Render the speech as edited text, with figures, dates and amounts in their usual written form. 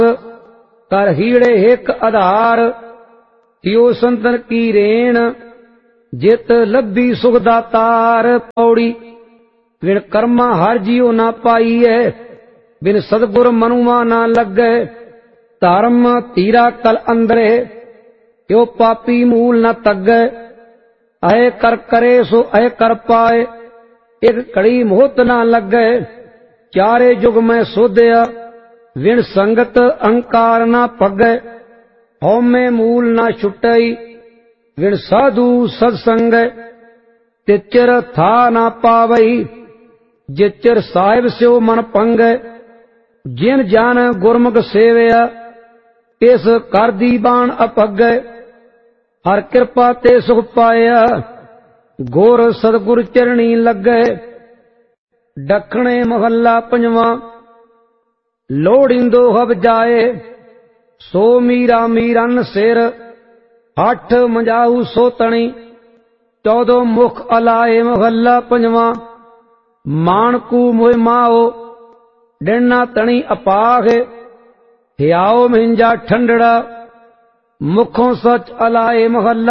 कर हीड़े हिक आधार, थियो संतन की रेण, जित लब्भी सुख दातार। पौड़ी बिन कर्मा हर जियो ना पाईए, बिन सदगुर मनुमा ना लगे। धर्म तीरा कल अंदरे, त्यो पापी मूल न तगे। अय कर करे सो अय कर पाए, एक घड़ी मोहत ना लगे। चारे जुग में सोध्या, विण संगत अहंकार ना पगे। हौमे मूल ना छुटई, विण साधु सत्संग। तिचर था ना पावई, जिचर साहिब स्यो मन पंग। जिन जान गुरमुख सेवया, तिस कर दी बाण अपग। हर कृपा ते सुख पाया, गोर सतगुर चरणी लगे। दखणे महला पंजवा, लोड़िंदो हब जाए, सो मीरा मीरन सिर। हठ मंजाऊ सो तणी, 14 मुख अलाए। महला पंजवा, मानकू मोह माओ, डिना तणी अपाख। हियाओ मिंजा ठंडड़ा, मुखों सच अलाए। महला